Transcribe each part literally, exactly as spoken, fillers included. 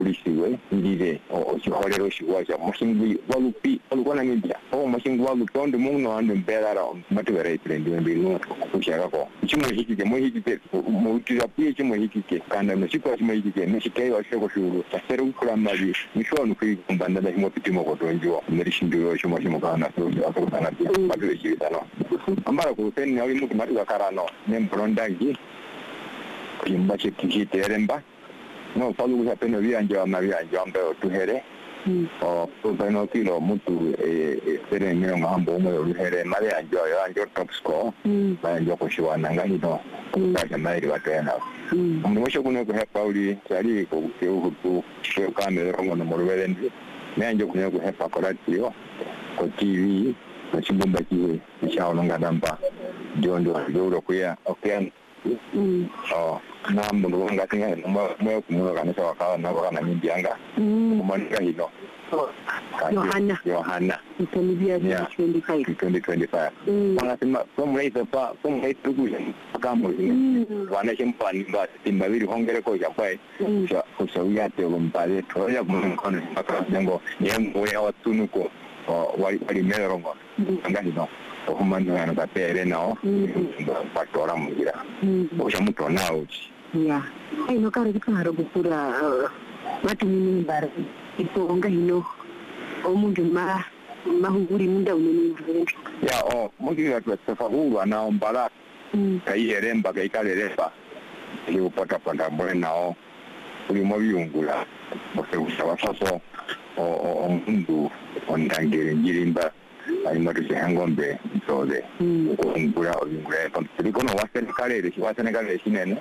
kulisiwe ndire o chiholero chiwaja mushingi walupi walukona media o mushingi walupi onde muno ande mbelara matuvere iprendi mbinu kushaka ko chimo hiki ke mo hiki ke mo tirapi chimo hiki ke kana no chiko chimo hiki ke nishike wa sheko shuru tasere ukula mali mishonu ku kumbanda da himo pitimo ko tonjo merishindu chimo chimo kana so akana matuvere chitano ambara ku sen nyawi mutu matu karano nembrondangi kimba chiki teremba no palu ya peno vianje wa mavianje ambe tuhere o peno kilo mutu e sere mino mambo mo tuhere mali anjo ya anjo top score ba anjo ko shiwana ngani no ka mai wa tena mo sho kuno ko hepa uli tari ko ke u ku sho kamera rongo no morwelendi me anjo kuno ko hepa ko radio ko T V na chimbomba ki chao ngadamba jondo do ko ya okay mm oh na mundu ngatinga no mo kumuno kana sawa kana na kana nimbianga kumanika hino Yohana Yohana Itemibia twenty-five twenty twenty-five wanasema kama hizo pa kama hizo kuja kama wanashimpa ni basi timbavili hongere ko yakwa kwa kusawia te gombale toya mkono mpaka jengo yengo ya watunuko wali wali merongo ngani no kumano yana kapere nao paktora mugira osha muto nao ya ai no kare kitaro gukura watu nini bar ipo nga hino omundu ma mahunguri munda unini ya o mugira tsafa hulu anaombala kai heremba kai kalereba ili upata panda mbone nao uli mobiyungula bose usaba faso o mundu ondangere ngirimba alimatu chihangombe nsode ngura ngura pamtikono wasene kalere wasene kalere sinene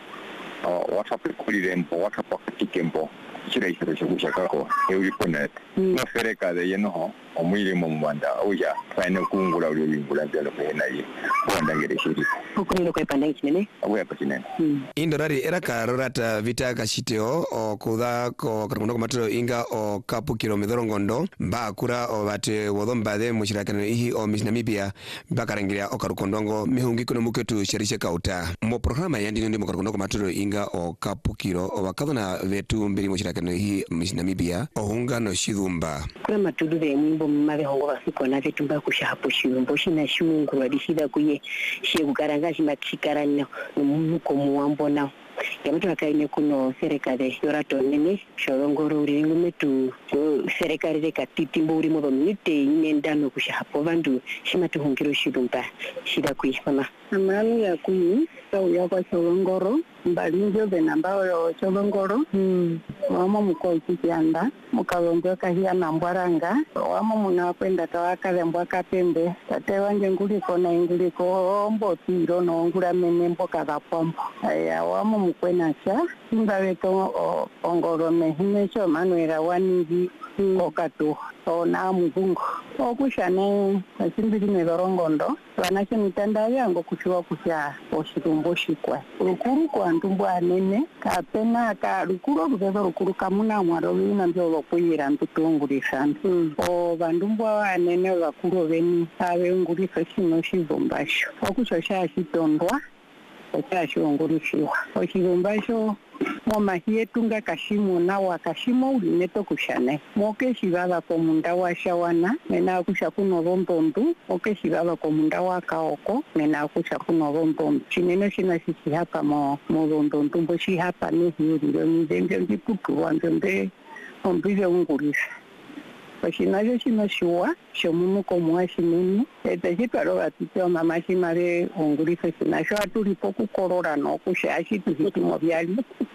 o watapekulire mpo watapakikempo chira isero chokushakako euliponet no fereka de yeno omwiri mu mwanda oya fine kungula uli ngula byalo kwena yi kwandangere shiri okulilo kwa panda kinene oya patinene indorari era karorata vita kashiteo o kuda ko karundo matro inga o kapu kilomedro ngondo mba kura o bate wodombade mushirakano ihi o misnamibia bakarangiria o karukondongo mihungi kuno muketu sherishe kauta mo programa yandi ndi mo karundo matro inga o kapu kilo o bakadona vetu mbiri mushirakano ihi misnamibia o hunga no shidumba kuna matudu de nyimbo mmave hongo basiko na vetu mba kushapo shidumbo shina shungu wadishida kuye shegu karanga shimakikarano numuko muambona yamutu akaine kuno serikali yorato nene shorongoro uri ngumetu serikali de katitimbo uri modo mite inendano kushapo vandu shimatu hungiro shidumba shida kuishama amani ya kuyi so yako shorongoro mbalinjo benambao yo shorongoro mm wamo mkoiki kianda mukawonjo kahia nambwaranga wamo munakwenda tawakale mbwaka pembe tate wanje nguliko na nguliko mbo tiro no ngula menembo kadapombo aya wamo mukwenacha imbaweto ongoro mehimecho manuera wanigi okatu ona muzungu okushane asimbiri medorongondo wanacho mitanda yango kushiwa kusha oshitumbo shikwa rukuru kwa ndumbu anene kapena ka rukuru rubezo rukuru kamuna mwaro wina mbyo lokuyira ntutungurisa mm. o bandumbu anene bakuru beni abe ngurisa shino shizombasho okusho shashitondwa okashongurishiwa oshizombasho moma hietunga kashimo na wakashimo ulineto kushane moke shibaba ko munda wa shawana mena kusha kuno rombondu moke shibaba ko munda wa kaoko mena kusha kuno rombondu chinene shina sisi hapa mo mo rombondu mbo shi hapa ne hiyo ni dembe ndiputu wanzembe ombize ungurisa Pashinajo shimashua shomumu ko mwashi nini ete jiparo atito mama shimare ungurisa sinasho atulipo kukorora no kushashi tuhiti mobyali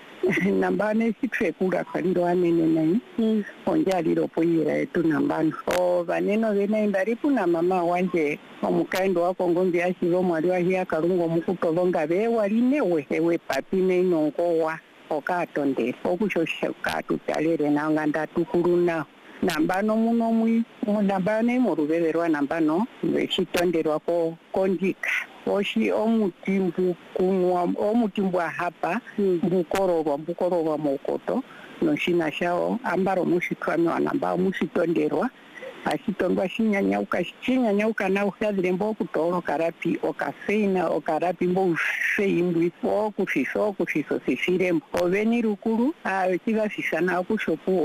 nambane sitrekura kaliro anene nai mm. onjaliro poyira etu nambano o baneno bene ndaripu na mama wanje omukaindo wako ngombe ashizo mwali wa hiya karungo mukutolonga be walinewe ewe papine inongowa okatonde okushosha katutalere na nganda tukuruna nambano muno mwi nambane murubeberwa nambano beshitonderwa ko kondika oshi omutimbu kunwa omutimbu hapa mbukororwa mbukororwa mokoto no shina shao ambaro mushitwano namba mushitonderwa ashitondwa shinyanya ukashinyanya ukana ukhadire mbo kutoro karapi okafeina okarapi mbo ife imbwi okufisa okufisa sifiremo ove ni rukuru ayo chivafisa nakushokuo